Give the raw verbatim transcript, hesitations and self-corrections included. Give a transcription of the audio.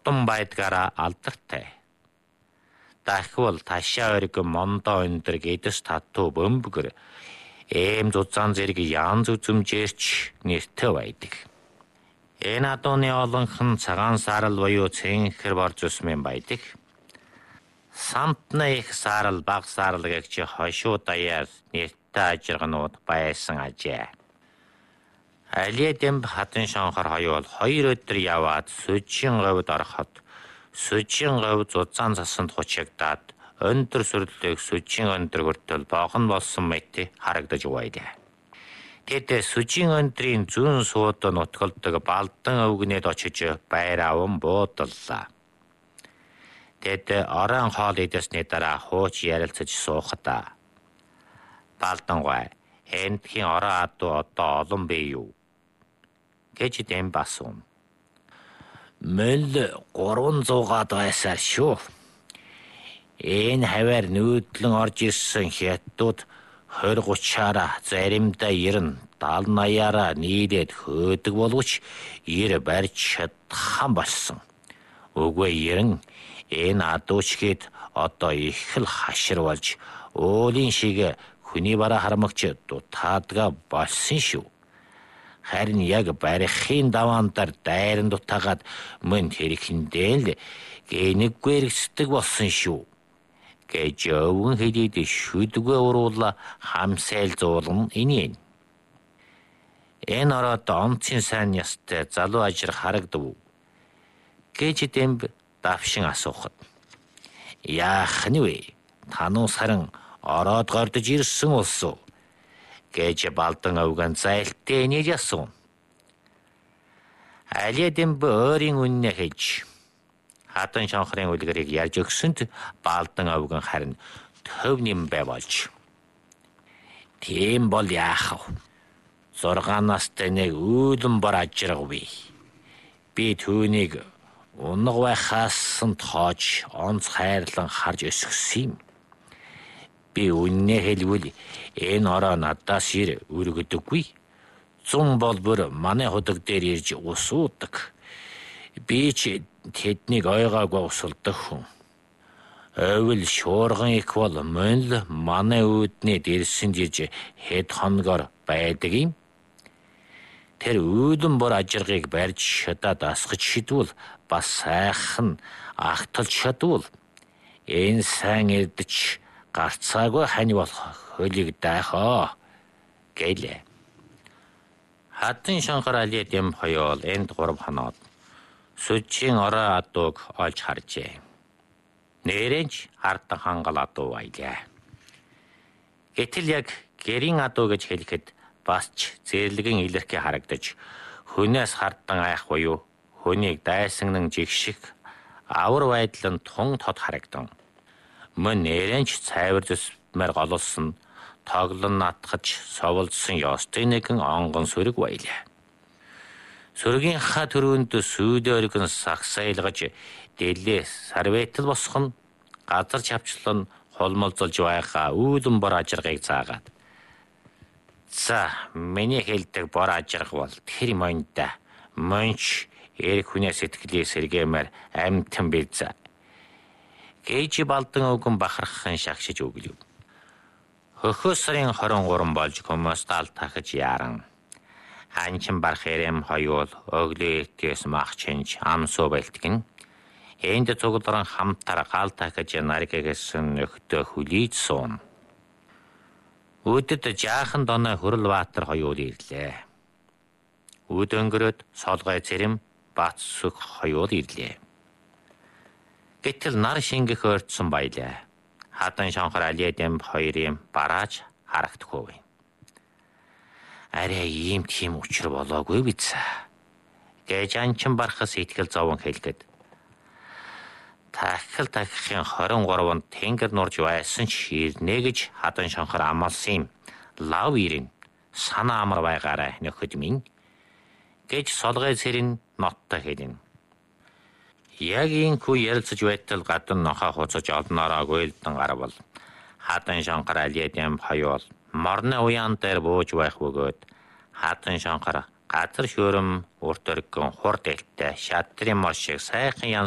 хурдан байдгаараа алдартай. Дахивал ташаа өргөн мондоо өндөр гэдэс татуу бөмбөгөр эм зузаан зэрэг янз үзмжээрч нэртэй байдаг. Энэ адууны олонх нь цагаан саарал буюу цэнхэр борж усмын байдаг. Самтны их саарал баг саарал гэгч хошуу даяар нэртэй ажирганууд байсан ажээ. Алия Демб хатан шонхор хоёул хоёр өдөр яваад сүжийн говьд ороход сүжийн говь зузаан цасанд хучигдаад өндөр сүрлэг сүжийн өндөр хүртэл богон болсон мэт харагдаж байлаа. Тэд сүжийн өндрийн зүүн сууд нутгалдаг балдан өвгнэд очиж байр аван буудаллаа. Тэд орон хоол идэсний дараа хууч ярилцаж суухадаа балдангой эндхийн орон адуу одоо олон бий юу гэж Демб асуув. Мэл гурван зуугаад байсаар шүү. Энэ хавар нүүдлэн орж ирсэн хятадууд хорь гучаараа заримдаа ерэн даал наяараа нийлээд хөөдөг боловч ир барьж чадхан болсон. Үгүй ерэн энэ адуучгээд одоо их л хашир болж уулын шиг хүний бараа хармагч дутаадга болсон шүү. Харин яг барихын даваандар дайран дутаагаад мөн тэрхэндээ л гэнэггүй эргэцдэг болсон шүү. Гэж өвгөн хэлээд шүдгээ уруула хамсайл зуулан инээн. Энэ ороод онцын сайн ястай залуу ажир харагдав. Гэж Демб давшин асуухад. Яах нь вэ? Тануу саран ороод гордож ирсэн улсуу. Гэж балдан өвгөн зайлтээ нэр асуув. Алия Демб өөрийн үннээ хэлж хатан шонхрын үлгэрийг ярьж өгсөнд балдан өвгөн харин төв нэм бай болж. Тийм бол яах вэ? Зургаан настай нэг үүлэн бор ажиргагүй. Би түүнийг унаг байхаас нь тоож онц хайрлан харж өсгсөн юм. Би үннээ хэлвэл энэ ороо надаас ир өргөдөггүй. Зун бол бүр манай худаг дээр ирж усуудаг. Би ч тэднийг ойгаагүй усалдаг хүн. Ойвол шуурган их бол мөн л манай үүднэд ирсэн жиж хэд хоногор байдаг юм. Тэр үүдэн бор ажиргыг барьж шатаад асгаж шидвэл бас сайхан агталж шадвал энэ сайн эрдэж гарцаагүй хань болох хөлийг даахаа гэлээ. Хатан шонхор Алия Демб хоёул энд гурав хоноод сүжийн ороо адууг олж харжээ. Нэрэнч хардан хангал адуу байлаа. Гэтэл яг гэрийн адуу гэж хэлэхэд бас ч зэрлэгэн илэрхий харагдаж хүнээс хардан айх буюу хүнийг дайсагнан жигших авар байдал нь тун тод харагдан. Мөн нэрэнч цайвар зүсмээр гололсон тоглон натгаж соволдсон ёстой нэгэн онгон сүрэг байлаа. Сүргийн ха төрөнд сүйдэ өргөн сагсайлгаж дэлээ сарветл босхон газар чавчлан холмолзолж байгаа үүлэн бор ажиргыг заагаад. За миний хэлдэг бор ажирга бол тэр монда монч эр хүнээ сэтгэлээ сэргэмээр амтан бийза. Гэж балдан өвгөн бахархан шагшиж өглөв. Хөхөө сарын хорин гурван болж хүмүүс тал тахаж яран. Ханчин барах эрэм хоёул өглөө эртээс махчинч амсуу байлтгин. Энд цугларан хамтар гал тахаж наргэгэсэн нөхдөө хүлээж суун. Үүдэд жаахан доной хөрөл баатар хоёул ирлээ. Үд өнгөрөөд солгой цэрэм бац сүх хоёул ирлээ. Гэтэл нар шингэх ойртсон байлаа. Хатан шонхор Алия Демб хоёрын барааж харагдахгүй. Арай ийм тийм учир болоогүй биз. Гэж анчин барахас итгэл зовон хэлгээд. Тахил тахихын хорин гурванд тэнгэр нурж байсан ч ирнэ гэж хатан шонхор амласан юм. Лав ирэн санаа амар байгаарай нөхөд минь. Гэж солгой цэрэн ноттой хэлнэ. Яг инхүү ярилцаж байтал гадна нохоо хуцаж олноороо гуйлдан гарвал хатан шонхор Алия Демб хоёул морны уян дээр бууж байх бөгөөд хатан шонхор газар шуурм урт өргөн хурд элтэй шатрын мор шиг сайхан